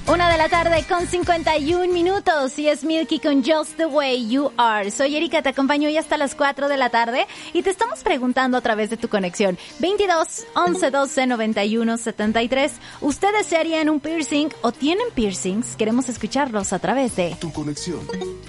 1:00 con 51 minutos y es Milky con Just the Way You Are. Soy Erika, te acompaño hoy hasta las 4:00 y te estamos preguntando a través de tu conexión 22 11 12 91 73. ¿Ustedes se harían un piercing o tienen piercings? Queremos escucharlos a través de tu conexión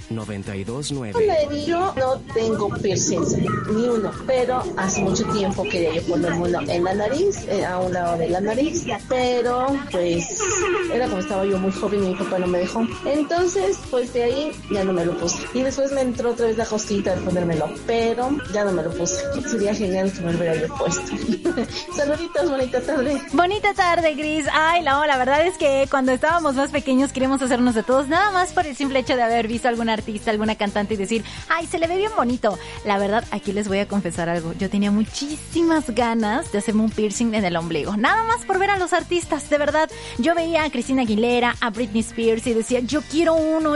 92.9. Hola, yo no tengo piercings, ni uno, pero hace mucho tiempo quería yo ponerme uno en la nariz, a un lado de la nariz, pero pues era como estaba yo muy joven y mi papá no me dejó. Entonces, pues de ahí ya no me lo puse. Y después me entró otra vez la cosquillita de ponérmelo, pero ya no me lo puse. Sería genial que me lo hubiera yo puesto. Saluditos, bonita tarde. Bonita tarde, Gris. Ay, no, la verdad es que cuando estábamos más pequeños queríamos hacernos de todos, nada más por el simple hecho de haber visto a algún artista, alguna cantante y decir, ay, se le ve bien bonito. La verdad, aquí les voy a confesar algo. Yo tenía muchísimas ganas de hacerme un piercing en el ombligo. Nada más por ver a los artistas, de verdad. Yo veía a Cristina Aguilera, a Britney Spears y decía, yo quiero uno.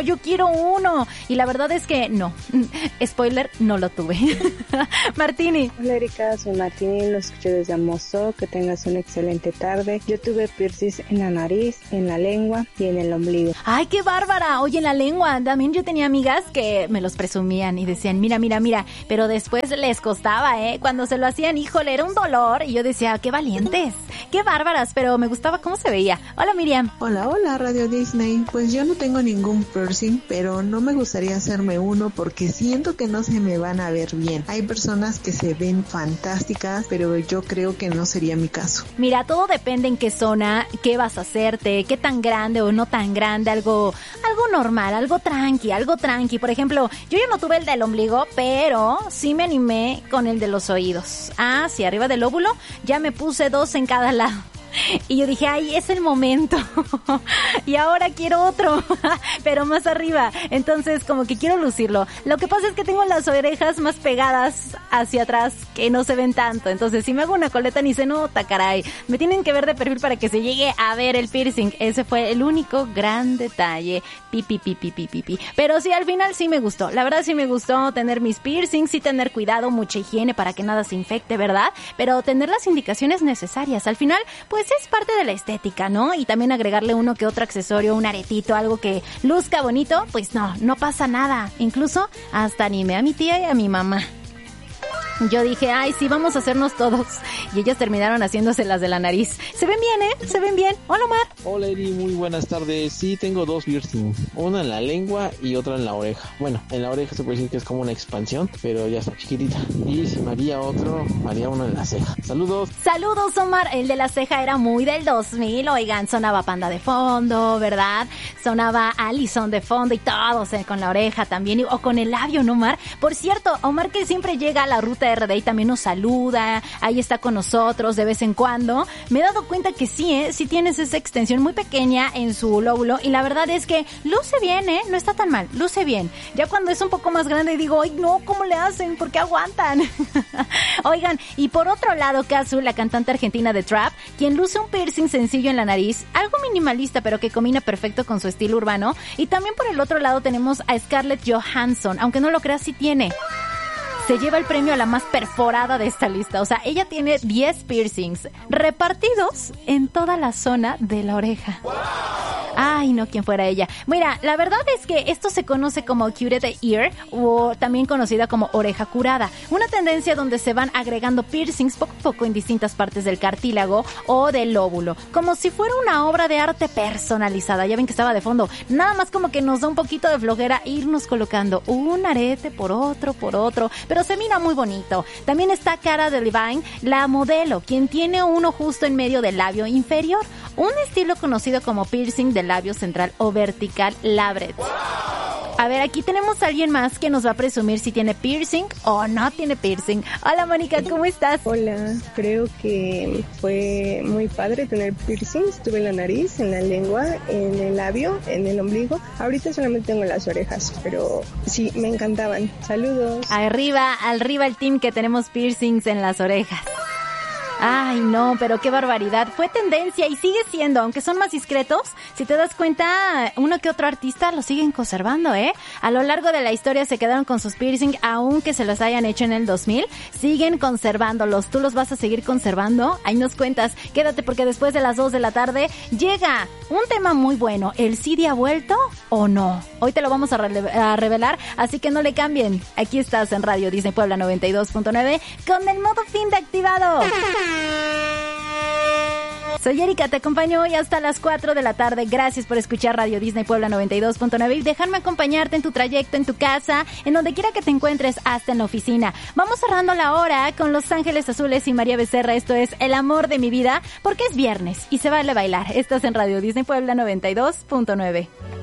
Y la verdad es que no. Spoiler, no lo tuve. Martini. Hola Erika, soy Martini, lo escucho desde Amoso, que tengas una excelente tarde. Yo tuve piercings en la nariz, en la lengua y en el ombligo. ¡Ay, qué bárbara! Oye, en la lengua, también yo tenía amigas que me los presumían y decían, mira, pero después les costaba, cuando se lo hacían, híjole, era un dolor y yo decía, qué valientes, qué bárbaras, pero me gustaba cómo se veía. Hola, Miriam. Hola, Radio Disney. Pues yo no tengo ningún piercing, pero no me gustaría hacerme uno porque siento que no se me van a ver bien. Hay personas que se ven fantásticas, pero yo creo que no sería mi caso. Mira, todo depende en qué zona, qué vas a hacerte, qué tan grande o no tan grande, algo normal, algo tranqui. Por ejemplo, yo ya no tuve el del ombligo, pero sí me animé con el de los oídos. Ah, sí, arriba del óvulo ya me puse 2 en cada lado. Y yo dije, ay, es el momento. Y ahora quiero otro, pero más arriba. Entonces, como que quiero lucirlo. Lo que pasa es que tengo las orejas más pegadas hacia atrás, que no se ven tanto. Entonces, si me hago una coleta ni se nota, caray. Me tienen que ver de perfil para que se llegue a ver el piercing. Ese fue el único gran detalle. Pi. Pero sí, al final sí me gustó. La verdad sí me gustó tener mis piercings, sí tener cuidado, mucha higiene para que nada se infecte, ¿verdad? Pero tener las indicaciones necesarias. Al final, pues es parte de la estética, ¿no? Y también agregarle uno que otro accesorio, un aretito, algo que luzca bonito, pues no pasa nada. Incluso hasta animé a mi tía y a mi mamá. Yo dije, ay, sí, vamos a hacernos todos. Y ellas terminaron haciéndose las de la nariz. Se ven bien, Se ven bien. Hola, Omar. Hola, Eri, muy buenas tardes. Sí, tengo 2 piercings. Una en la lengua y otra en la oreja. Bueno, en la oreja se puede decir que es como una expansión, pero ya está chiquitita. Y si me haría otro, me haría uno en la ceja. Saludos. Saludos, Omar. El de la ceja era muy del 2000. Oigan, sonaba Panda de fondo, ¿verdad? Sonaba Allison de fondo y todos con la oreja también. O con el labio, ¿no, Omar? Por cierto, Omar, que siempre llega a la ruta RD y también nos saluda, ahí está con nosotros de vez en cuando. Me he dado cuenta que sí tienes esa extensión muy pequeña en su lóbulo y la verdad es que luce bien, no está tan mal, luce bien. Ya cuando es un poco más grande digo, ay no, ¿cómo le hacen? ¿Por qué aguantan? Oigan, y por otro lado, Kazu, la cantante argentina de trap, quien luce un piercing sencillo en la nariz, algo minimalista pero que combina perfecto con su estilo urbano. Y también por el otro lado tenemos a Scarlett Johansson, aunque no lo creas, sí tiene. Se lleva el premio a la más perforada de esta lista. O sea, ella tiene 10 piercings repartidos en toda la zona de la oreja. Ay, no, quién fuera ella. Mira, la verdad es que esto se conoce como cured ear o también conocida como oreja curada. Una tendencia donde se van agregando piercings poco a poco en distintas partes del cartílago o del lóbulo. Como si fuera una obra de arte personalizada. Ya ven que estaba de fondo. Nada más como que nos da un poquito de flojera irnos colocando un arete por otro. Pero se mira muy bonito. También está Cara Delevingne, la modelo, quien tiene uno justo en medio del labio inferior. Un estilo conocido como piercing del labio central o vertical labret. A ver, aquí tenemos a alguien más que nos va a presumir si tiene piercing o no tiene piercing. Hola, Mónica, ¿cómo estás? Hola, creo que fue muy padre tener piercings. Tuve en la nariz, en la lengua, en el labio, en el ombligo. Ahorita solamente tengo las orejas, pero sí, me encantaban. Saludos. Arriba el team que tenemos piercings en las orejas. Ay, no, pero qué barbaridad. Fue tendencia y sigue siendo, aunque son más discretos, si te das cuenta, uno que otro artista lo siguen conservando, ¿eh? A lo largo de la historia se quedaron con sus piercing, aunque se los hayan hecho en el 2000, siguen conservándolos. ¿Tú los vas a seguir conservando? Ahí nos cuentas. Quédate porque después de las 2 de la tarde llega un tema muy bueno. ¿El CD ha vuelto o no? Hoy te lo vamos a revelar, así que no le cambien. Aquí estás en Radio Disney Puebla 92.9 con el modo fin de activado. Soy Erika, te acompaño hoy hasta las 4 de la tarde. Gracias por escuchar Radio Disney Puebla 92.9 y dejarme acompañarte en tu trayecto, en tu casa, en donde quiera que te encuentres, hasta en la oficina. Vamos cerrando la hora con Los Ángeles Azules y María Becerra. Esto es El Amor de mi Vida, porque es viernes y se vale bailar. Estás en Radio Disney Puebla 92.9.